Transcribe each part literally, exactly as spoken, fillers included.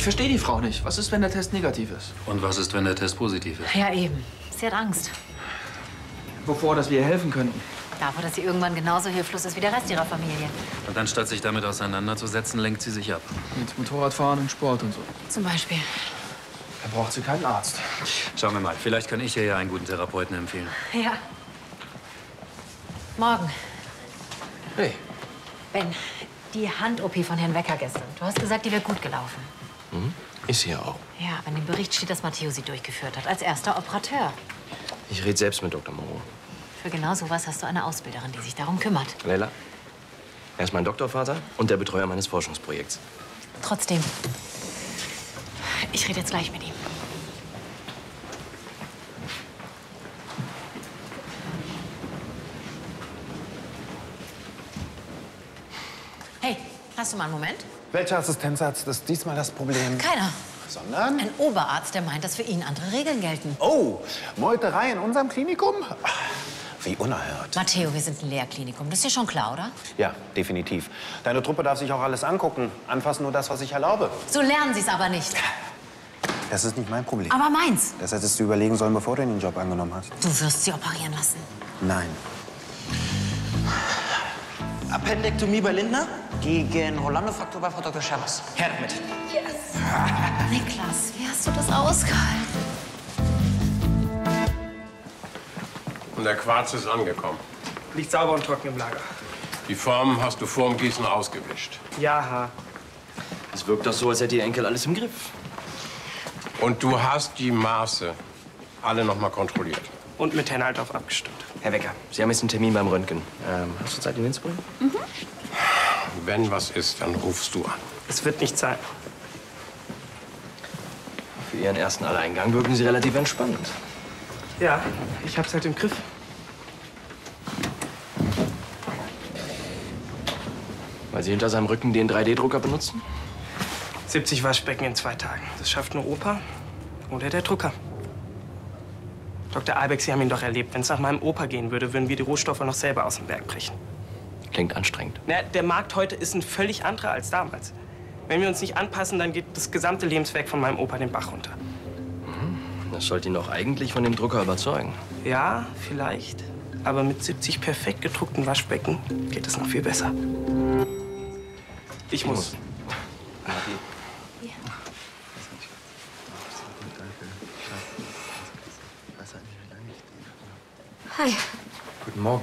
verstehe die Frau nicht. Was ist, wenn der Test negativ ist? Und was ist, wenn der Test positiv ist? Ja, eben. Sie hat Angst. Wovor, dass wir ihr helfen könnten? Davor, dass sie irgendwann genauso hilflos ist wie der Rest ihrer Familie. Und anstatt sich damit auseinanderzusetzen, lenkt sie sich ab. Mit Motorradfahren und Sport und so. Zum Beispiel. Da braucht sie keinen Arzt. Schauen wir mal, vielleicht kann ich ihr ja einen guten Therapeuten empfehlen. Ja. Morgen. Hey. Ben, die Hand-O P von Herrn Wecker gestern. Du hast gesagt, die wäre gut gelaufen. Mhm. Ist sie ja auch. Ja, aber in dem Bericht steht, dass Matteo sie durchgeführt hat, als erster Operateur. Ich rede selbst mit Doktor Moreau. Für genau sowas hast du eine Ausbilderin, die sich darum kümmert. Leila, er ist mein Doktorvater und der Betreuer meines Forschungsprojekts. Trotzdem. Ich rede jetzt gleich mit ihm. Hey, hast du mal einen Moment? Welcher Assistenzarzt ist diesmal das Problem? Keiner. Sondern? Ein Oberarzt, der meint, dass für ihn andere Regeln gelten. Oh, Meuterei in unserem Klinikum? Wie unerhört. Matteo, wir sind ein Lehrklinikum. Das ist dir schon klar, oder? Ja, definitiv. Deine Truppe darf sich auch alles angucken. Anfassen nur das, was ich erlaube. So lernen sie es aber nicht. Das ist nicht mein Problem. Aber meins. Das hättest du überlegen sollen, bevor du den Job angenommen hast. Du wirst sie operieren lassen. Nein. Appendektomie bei Lindner gegen Rolando-Fraktur bei Frau Doktor Scherbers. Her damit. Yes. Niklas, wie hast du das ausgehalten? Und der Quarz ist angekommen. Liegt sauber und trocken im Lager. Die Formen hast du vor dem Gießen ausgewischt. Ja. Es wirkt doch so, als hätte Ihr Enkel alles im Griff. Und du hast die Maße alle noch mal kontrolliert. Und mit Herrn Althoff abgestimmt. Herr Wecker, Sie haben jetzt einen Termin beim Röntgen. Ähm, hast du Zeit, ihn hinzubringen? Mhm. Wenn was ist, dann rufst du an. Es wird nicht sein. Für Ihren ersten Alleingang wirken Sie relativ entspannt. Ja, ich hab's halt im Griff. Weil Sie hinter seinem Rücken den drei D Drucker benutzen? siebzig Waschbecken in zwei Tagen. Das schafft nur Opa oder der Drucker. Doktor Albeck, Sie haben ihn doch erlebt. Wenn es nach meinem Opa gehen würde, würden wir die Rohstoffe noch selber aus dem Berg brechen. Klingt anstrengend. Na, der Markt heute ist ein völlig anderer als damals. Wenn wir uns nicht anpassen, dann geht das gesamte Lebenswerk von meinem Opa den Bach runter. Das sollte ihn doch eigentlich von dem Drucker überzeugen. Ja, vielleicht. Aber mit siebzig perfekt gedruckten Waschbecken geht es noch viel besser. Ich muss. Hi. Guten Morgen.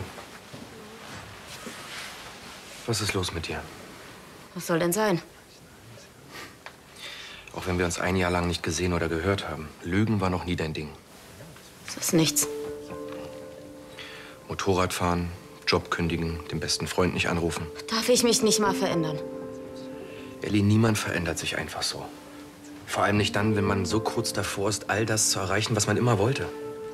Was ist los mit dir? Was soll denn sein? Auch wenn wir uns ein Jahr lang nicht gesehen oder gehört haben, Lügen war noch nie dein Ding. Das ist nichts. Motorradfahren, Job kündigen, den besten Freund nicht anrufen. Darf ich mich nicht mal verändern? Elli, niemand verändert sich einfach so. Vor allem nicht dann, wenn man so kurz davor ist, all das zu erreichen, was man immer wollte.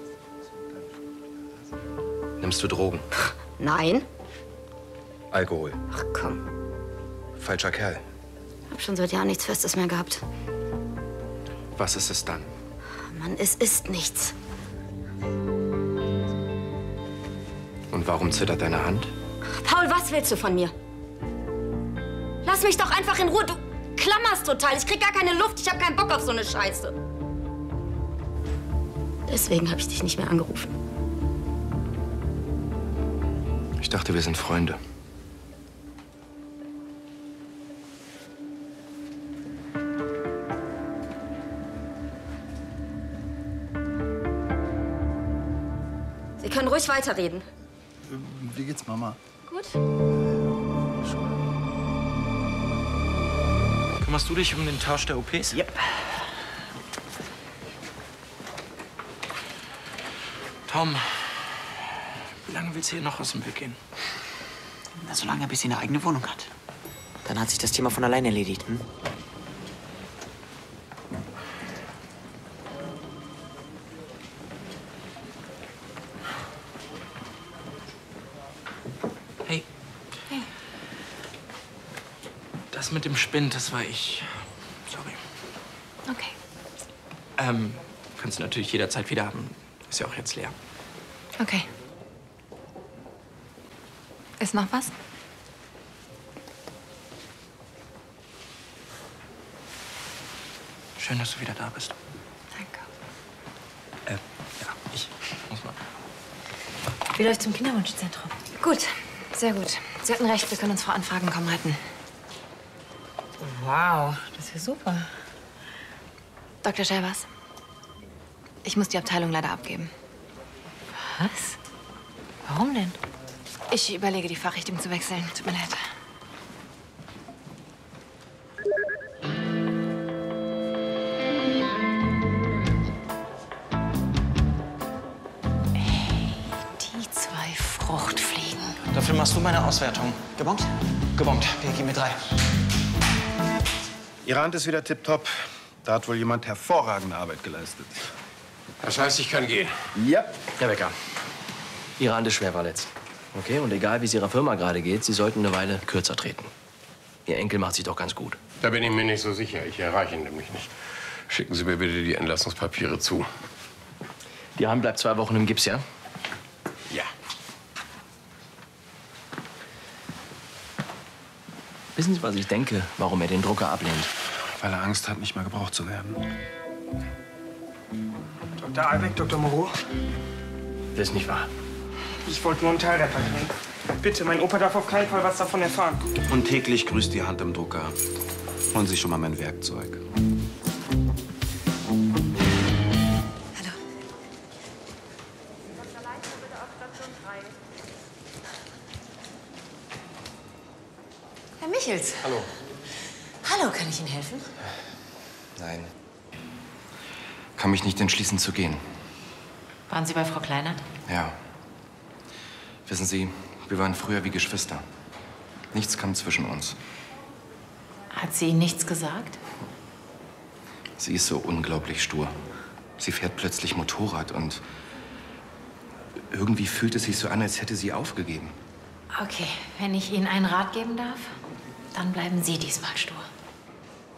Nimmst du Drogen? Nein. Alkohol? Ach komm. Falscher Kerl. Hab schon seit Jahren nichts Festes mehr gehabt. Was ist es dann? Mann, es ist nichts. Und warum zittert deine Hand? Paul, was willst du von mir? Lass mich doch einfach in Ruhe. Du klammerst total. Ich krieg gar keine Luft. Ich hab keinen Bock auf so eine Scheiße. Deswegen habe ich dich nicht mehr angerufen. Ich dachte, wir sind Freunde. Sie können ruhig weiterreden. Wie geht's, Mama? Gut. Kümmerst du dich um den Tausch der O Ps? Ja. Tom, wie lange willst du hier noch aus dem Weg gehen? Na, solange bis sie eine eigene Wohnung hat. Dann hat sich das Thema von allein erledigt. Hm? Hey. Hey. Das mit dem Spind, das war ich. Sorry. Okay. Ähm, kannst du natürlich jederzeit wieder haben. Ist ja auch jetzt leer. Okay. Ist noch was? Schön, dass du wieder da bist. Danke. Äh, ja, ich muss mal. Wie läuft's im Kinderwunschzentrum? Gut, sehr gut. Sie hatten recht, wir können uns vor Anfragen kaum retten. Wow, das ist ja super. Doktor Schelbers, ich muss die Abteilung leider abgeben. Was? Warum denn? Ich überlege, die Fachrichtung zu wechseln. Tut mir leid. Die zwei Fruchtfliegen. Dafür machst du meine Auswertung. Gebongt? Gebongt. Wir geben mir drei. Ihre Hand ist wieder tipptopp. Da hat wohl jemand hervorragende Arbeit geleistet. Das heißt, ich kann gehen. Ja. Herr Becker, Ihre Hand ist schwer verletzt. Okay, und egal, wie es Ihrer Firma gerade geht, Sie sollten eine Weile kürzer treten. Ihr Enkel macht sich doch ganz gut. Da bin ich mir nicht so sicher. Ich erreiche ihn nämlich nicht. Schicken Sie mir bitte die Entlassungspapiere zu. Die Hand bleibt zwei Wochen im Gips, ja? Ja. Wissen Sie, was ich denke, warum er den Drucker ablehnt? Weil er Angst hat, nicht mehr gebraucht zu werden. Doktor Albeck, Doktor Moreau. Das ist nicht wahr. Ich wollte nur einen Teil reparieren. Bitte, mein Opa darf auf keinen Fall was davon erfahren. Und täglich grüßt die Hand im Drucker. Holen Sie schon mal mein Werkzeug. Hallo. Herr Michels. Hallo. Hallo, kann ich Ihnen helfen? Nein. Kann mich nicht entschließen zu gehen. Waren Sie bei Frau Kleinert? Ja. Wissen Sie, wir waren früher wie Geschwister. Nichts kam zwischen uns. Hat sie Ihnen nichts gesagt? Sie ist so unglaublich stur. Sie fährt plötzlich Motorrad und irgendwie fühlt es sich so an, als hätte sie aufgegeben. Okay, wenn ich Ihnen einen Rat geben darf, dann bleiben Sie diesmal stur.